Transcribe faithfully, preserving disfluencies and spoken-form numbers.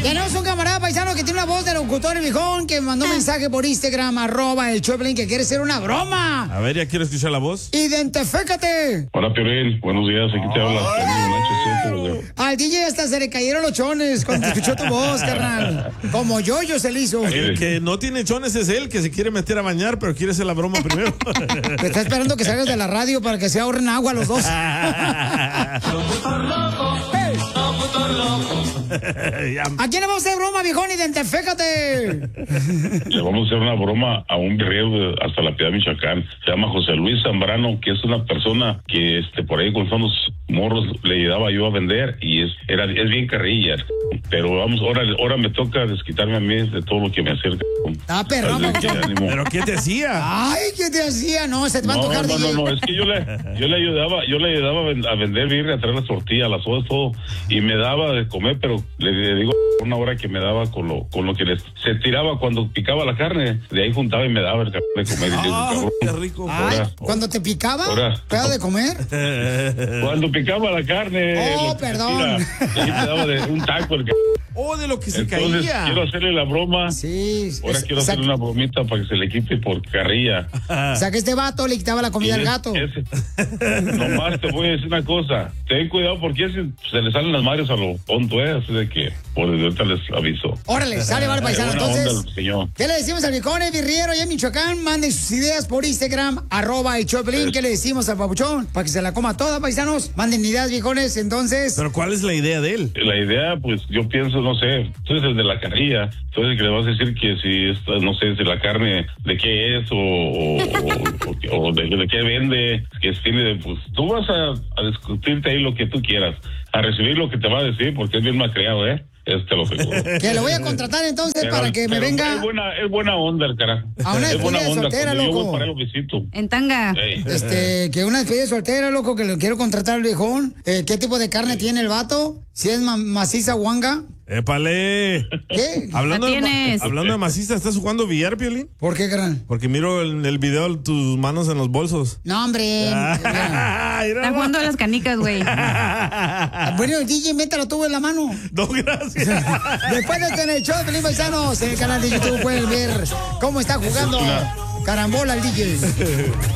Tenemos un camarada paisano que tiene una voz de locutor, viejón, que me mandó un mensaje por Instagram, arroba el Choplin, que quiere ser una broma. A ver, ya quiero escuchar la voz. Identifícate. Hola, Piolín. Buenos días. Aquí te habla. Al D J hasta se le cayeron los chones cuando escuchó tu voz, carnal. Como yo-yo se le hizo. El que no tiene chones es él, que se quiere meter a bañar, pero quiere hacer la broma primero. Te está esperando que salgas de la radio para que se ahorren agua los dos. ¿A quién le vamos a hacer broma, viejón? Identifícate. Le vamos a hacer una broma a un guerrero hasta la Piedad, Michoacán. Se llama José Luis Zambrano, que es una persona que este por ahí con unos morros le ayudaba yo a vender y es era es bien carrilla. Pero vamos, ahora, ahora me toca desquitarme a mí de todo lo que me acerca. Ah, perro. ¿Pero qué te hacía? Ay, ¿qué te hacía? No, se te va no, a tocar. No, no, no, es que yo le, yo le ayudaba, yo le ayudaba a vender birria, a traer las tortillas, las sodas, todo, y me daba de comer, pero le, le digo una hora que me daba con lo, con lo que les, se tiraba cuando picaba la carne, de ahí juntaba y me daba el cabrón de comer. Y ah, digo, qué rico. Ay, ahora, ¿cuando te picaba? ¿Pedo de comer? Cuando picaba la carne. Oh, perdón. Tira, y me daba de un taco el Oh, de lo que se Entonces, caía. quiero hacerle la broma. Sí. Ahora es, quiero o sea, hacerle una bromita para que se le quite por carrilla. O sea, que este vato le quitaba la comida es, al gato. Es, nomás te voy a decir una cosa. Ten cuidado porque se, se le salen las madres a lo tonto, ¿eh? Así de que por ahorita les aviso. Órale, sale, vale, paisano. Entonces, onda, ¿qué le decimos al viejón, el birriero allá en Michoacán? Manden sus ideas por Instagram, arroba el Choplin. ¿Qué le decimos al papuchón? Para que se la coma toda, paisanos. Manden ideas, viejones, entonces. ¿Pero cuál es la idea de él? La idea, pues, yo pienso, no sé, tú eres el de la carrilla, tú eres el que le vas a decir que si esta, no sé, si la carne, de qué es, o, o, o, o de, de qué vende, que tiene, pues, tú vas a, a discutirte ahí lo que tú quieras, a recibir lo que te va a decir, porque es bien malcriado, ¿eh? Este lo seguro. Que lo voy a contratar entonces pero, para que me venga. Es buena, es buena onda el carajo. A una es buena despedida onda. soltera, Cuando loco. yo voy para el visito. En tanga. Hey. Este, que una despedida soltera, loco, que lo quiero contratar al viejón. Eh, ¿Qué tipo de carne tiene el vato? Si es ma maciza guanga. ¡Épale! ¿Qué? Hablando, de, hablando de maciza, ¿estás jugando billar, Piolín? ¿Por qué, gran? Porque miro en el video tus manos en los bolsos. No, hombre. Está jugando a las canicas, güey. Bueno, el D J, métalo tú en la mano. No, gracias. Después de tener el show de Pelín Paisanos en el canal de YouTube pueden ver cómo está jugando carambola el D J.